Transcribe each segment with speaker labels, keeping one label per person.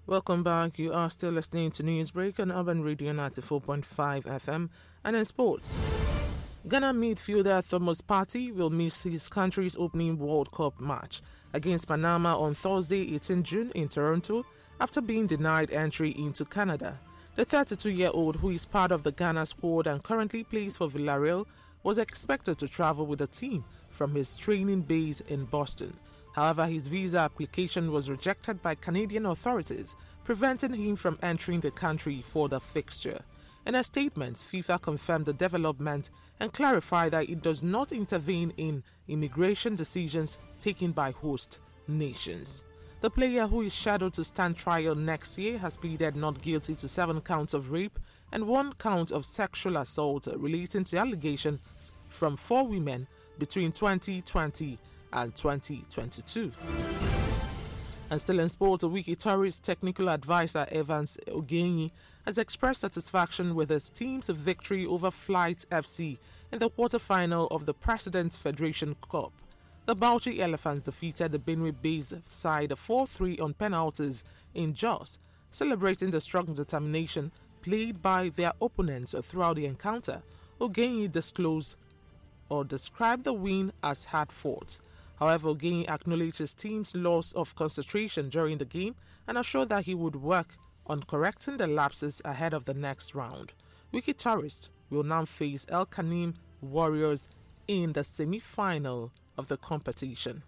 Speaker 1: Welcome back. You are still listening to Newsbreak on Urban Radio 94.5 FM. And in sports, Ghana midfielder Thomas Partey will miss his country's opening World Cup match against Panama on Thursday, 18 June in Toronto after being denied entry into Canada. The 32-year-old, who is part of the Ghana squad and currently plays for Villarreal, was expected to travel with the team from his training base in Boston. However, his visa application was rejected by Canadian authorities, preventing him from entering the country for the fixture. In a statement, FIFA confirmed the development and clarified that it does not intervene in immigration decisions taken by host nations. The player, who is scheduled to stand trial next year, has pleaded not guilty to 7 counts of rape and 1 count of sexual assault relating to allegations from 4 women between 2020 and 2022. And still in sport, Wiki Tourist technical advisor Evans Ogenyi has expressed satisfaction with his team's victory over Flight FC in the quarter-final of the President's Federation Cup. The Bauchi Elephants defeated the Benue-based side 4-3 on penalties in Jos, celebrating the strong determination played by their opponents throughout the encounter. Ogenyi described the win as hard-fought. However, Ogenyi acknowledged his team's loss of concentration during the game and assured that he would work on correcting the lapses ahead of the next round. Wiki Tourist will now face El Kanim Warriors in the semi-final of the competition.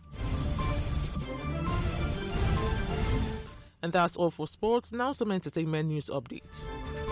Speaker 1: And that's all for sports. Now some entertainment news updates.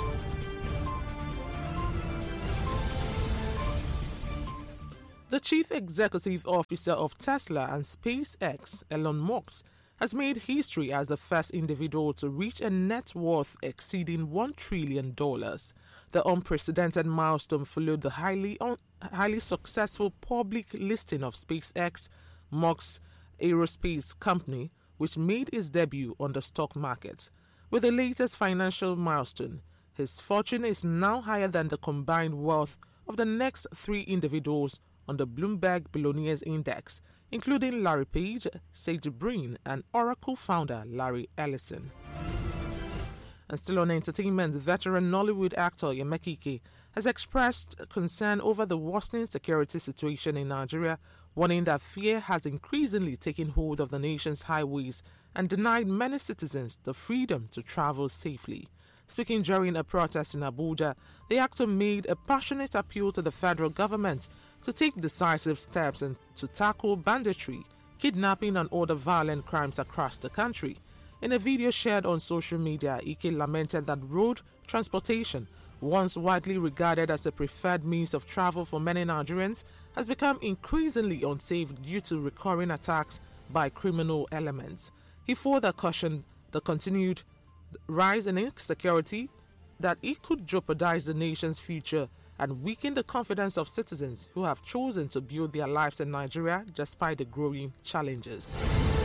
Speaker 1: The chief executive officer of Tesla and SpaceX, Elon Musk, has made history as the first individual to reach a net worth exceeding $1 trillion. The unprecedented milestone followed the highly successful public listing of SpaceX, Musk's aerospace company, which made its debut on the stock market. With the latest financial milestone, his fortune is now higher than the combined wealth of the next 3 individuals on the Bloomberg Billionaires Index, including Larry Page, Sergey Brin, and Oracle founder Larry Ellison. And still on entertainment, veteran Nollywood actor Yemi Ike has expressed concern over the worsening security situation in Nigeria, warning that fear has increasingly taken hold of the nation's highways and denied many citizens the freedom to travel safely. Speaking during a protest in Abuja, the actor made a passionate appeal to the federal government to take decisive steps and to tackle banditry, kidnapping and other violent crimes across the country. In a video shared on social media, Ike lamented that road transportation, once widely regarded as a preferred means of travel for many Nigerians, has become increasingly unsafe due to recurring attacks by criminal elements. He further cautioned the continued rise in insecurity that it could jeopardize the nation's future and weaken the confidence of citizens who have chosen to build their lives in Nigeria despite the growing challenges.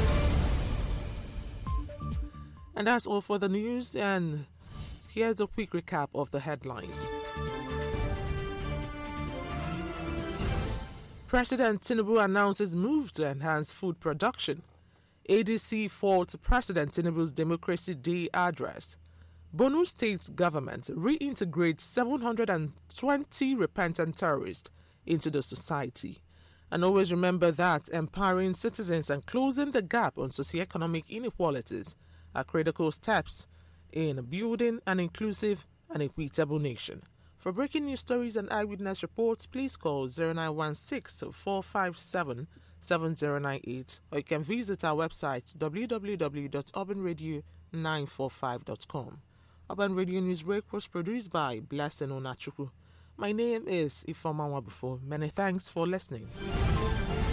Speaker 1: And that's all for the news, and here's a quick recap of the headlines. President Tinubu announces move to enhance food production. ADC faults President Tinubu's Democracy Day address. Borno State government reintegrates 720 repentant terrorists into the society. And always remember that empowering citizens and closing the gap on socioeconomic inequalities are critical steps in building an inclusive and equitable nation. For breaking news stories and eyewitness reports, please call 0916 457 7098, or you can visit our website www.urbanradio945.com. Urban Radio Newsbreak was produced by Blessing Onachukwu. My name is Ifoma Wabufo. Many thanks for listening.